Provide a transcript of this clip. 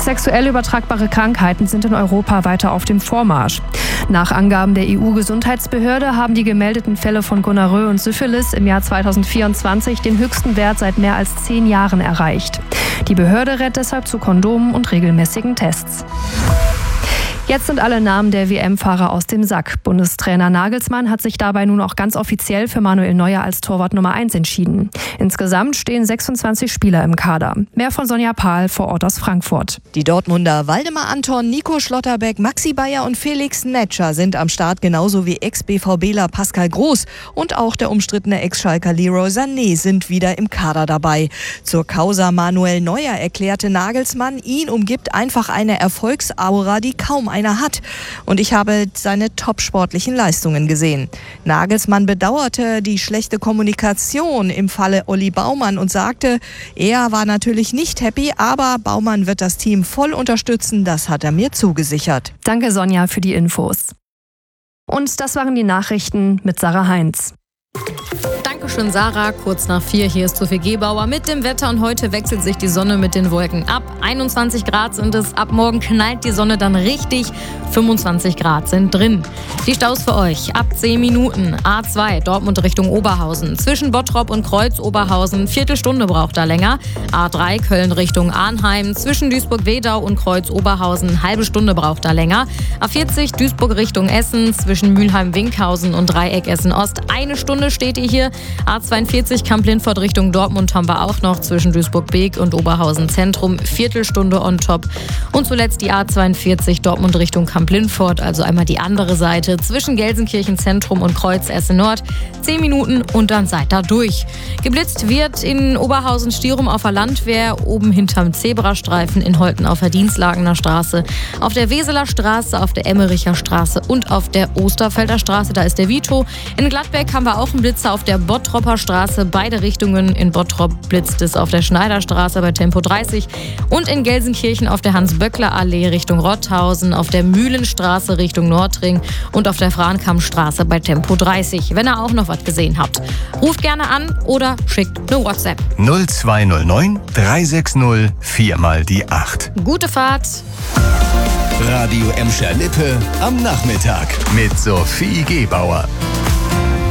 Sexuell übertragbare Krankheiten sind in Europa weiter auf dem Vormarsch. Nach Angaben der EU-Gesundheitsbehörde haben die gemeldeten Fälle von Gonorrhoe und Syphilis im Jahr 2024 den höchsten Wert seit mehr als 10 Jahren erreicht. Die Behörde rät deshalb zu Kondomen und regelmäßigen Tests. Jetzt sind alle Namen der WM-Fahrer aus dem Sack. Bundestrainer Nagelsmann hat sich dabei nun auch ganz offiziell für Manuel Neuer als Torwart Nummer 1 entschieden. Insgesamt stehen 26 Spieler im Kader. Mehr von Sonja Pahl vor Ort aus Frankfurt. Die Dortmunder Waldemar Anton, Nico Schlotterbeck, Maxi Bayer und Felix Netscher sind am Start, genauso wie Ex-BVBler Pascal Groß und auch der umstrittene Ex-Schalker Leroy Sané sind wieder im Kader dabei. Zur Causa Manuel Neuer erklärte Nagelsmann, ihn umgibt einfach eine Erfolgsaura, die kaum einer hat. Und ich habe seine top-sportlichen Leistungen gesehen. Nagelsmann bedauerte die schlechte Kommunikation im Falle Olli Baumann und sagte, er war natürlich nicht happy, aber Baumann wird das Team voll unterstützen, das hat er mir zugesichert. Danke Sonja für die Infos. Und das waren die Nachrichten mit Sarah Heinz. Dankeschön, Sarah. Kurz nach 4 hier ist Sophie Gebauer mit dem Wetter und heute wechselt sich die Sonne mit den Wolken ab. 21 Grad sind es, ab morgen knallt die Sonne dann richtig, 25 Grad sind drin. Die Staus für euch, ab 10 Minuten. A2 Dortmund Richtung Oberhausen, zwischen Bottrop und Kreuz-Oberhausen, Viertelstunde braucht da länger. A3 Köln Richtung Arnheim, zwischen Duisburg-Wedau und Kreuz-Oberhausen, halbe Stunde braucht da länger. A40 Duisburg Richtung Essen, zwischen Mülheim-Winkhausen und Dreieck Essen-Ost, eine Stunde steht ihr hier. A42 Kamp-Lindfort Richtung Dortmund haben wir auch noch, zwischen Duisburg-Beek und Oberhausen Zentrum, Viertelstunde on top. Und zuletzt die A42 Dortmund Richtung Kamp-Lindfort, also einmal die andere Seite, zwischen Gelsenkirchen Zentrum und Kreuz Essen Nord, 10 Minuten und dann seid da durch. Geblitzt wird in Oberhausen-Stierum auf der Landwehr, oben hinterm Zebrastreifen, in Holten auf der Dienstlagener Straße, auf der Weseler Straße, auf der Emmericher Straße und auf der Osterfelder Straße, da ist der Vito. In Gladbeck haben wir auch einen Blitzer auf der Bottropper Straße, beide Richtungen. In Bottrop blitzt es auf der Schneiderstraße bei Tempo 30 und in Gelsenkirchen auf der Hans-Böckler-Allee Richtung Rotthausen, auf der Mühlenstraße Richtung Nordring und auf der Frahnkammstraße bei Tempo 30. Wenn ihr auch noch was gesehen habt, ruft gerne an oder schickt eine WhatsApp. 0209 360 4x8. Gute Fahrt! Radio Emscher Lippe am Nachmittag mit Sophie Gebauer.